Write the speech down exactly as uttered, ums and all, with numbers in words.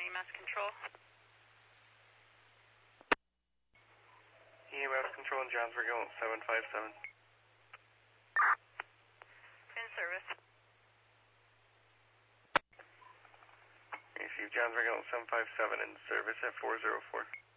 E M S control. E M S control in Johnsburg, going seven five seven. In service. Receive Johnsburg, going seven five seven in service at four zero four.